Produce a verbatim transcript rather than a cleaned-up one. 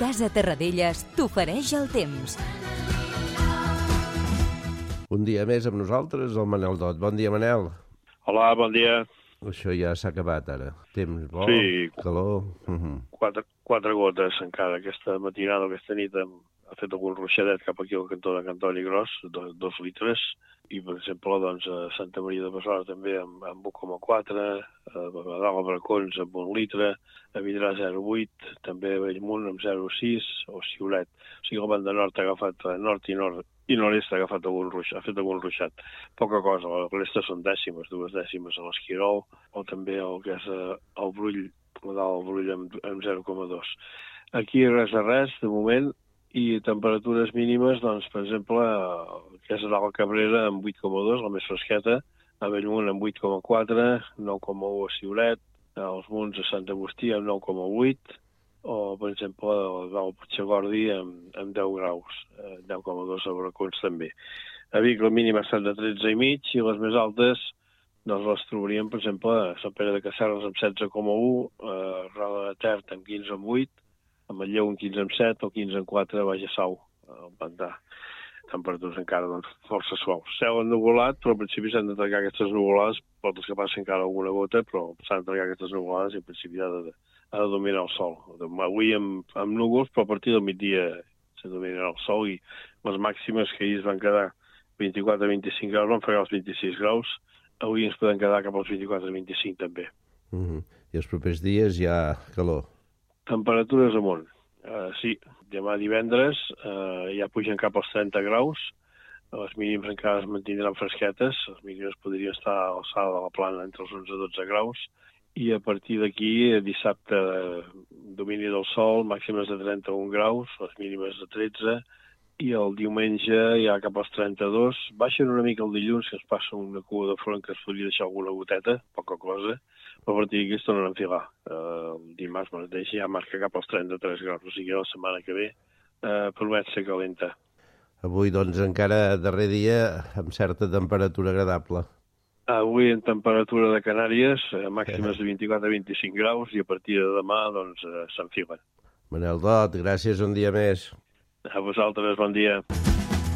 Casa Terradellas t'ofereix el temps. Un dia més amb nosaltres, el Manel Dot. Bon dia, Manel. Hola, bon dia. Això ja s'ha acabat, ara. Temps bo, sí, calor... Uh -huh. quatre, quatre gotes encara. Aquesta matinada, aquesta nit, hem, ha fet algun ruixadet cap aquí al cantó de Cantoni Gros, dos, dos litres, i, per exemple, doncs, a Santa Maria de Besora també amb, amb un coma quatre, a Dalt a Bracons amb un litre, a Vidrà zero coma vuit, també a Bellmunt amb zero coma sis, o Ciulet. O sigui, el banda nord ha agafat, nord i nord, i nord-est ha agafat algun ruixat, ha fet algun ruixat. Poca cosa, la resta són dècimes, dues dècimes a l'Esquirol, o també el que és el Brull, a dalt el Brull amb, amb zero coma dos. Aquí res a res, de moment, i temperatures mínimes, doncs, per exemple, que és a dalt Cabrera amb vuit coma dos, la més fresqueta, a Bellmunt amb vuit coma quatre, nou coma u a Ciulet, als Munts a Sant Agustí amb nou coma vuit, o, per exemple, al Puigagordi amb, amb deu graus, eh, deu coma dos a Bracons també. A Vic la mínima ha estat de tretze i mig i les més altes doncs les trobaríem, per exemple, a Sant Pere de Casserres amb setze coma u, a Roda de Ter amb quinze coma vuit, a Manlleu amb quinze coma set o quinze coma quatre a Baix a Sau, al Pantà. Temperatures encara doncs, força suaus. Cel ennuvolat, però al principi s'han de tancar aquestes nuvolades, pot que passi encara alguna gota, però s'han de tancar aquestes nuvolades i al principi ha de, ha de dominar el sol. Avui amb, amb núvols, però a partir del migdia se dominarà el sol i les màximes que ahir es van quedar vint-i-quatre a vint-i-cinc graus, van fregar els vint-i-sis graus, avui ens podem quedar cap als vint-i-quatre a vint-i-cinc també. Uh -huh. I els propers dies hi ha calor? Temperatures amunt. Uh, sí, demà divendres uh, ja pugen cap als trenta graus, les mínimes encara es mantindran fresquetes, les mínimes podrien estar a l'alçada de la plana entre els onze i dotze graus, i a partir d'aquí, dissabte, domini del sol, màximes de trenta-un graus, les mínimes de tretze, i el diumenge ja cap als trenta-dos. Baixen una mica el dilluns, que es passa una cua de front que es podria deixar alguna goteta, poca cosa, però a partir d'aquí es tornen a enfilar. Uh, el dimarts mateix ja marca cap als trenta-tres graus, o sigui la setmana que ve uh, promet ser calenta. Avui, doncs, encara darrer dia amb certa temperatura agradable. Avui en temperatura de Canàries, uh, màximes de vint-i-quatre a vint-i-cinc graus, i a partir de demà doncs uh, s'enfilen. Manel Dot, gràcies un dia més. A vosaltres, bon dia.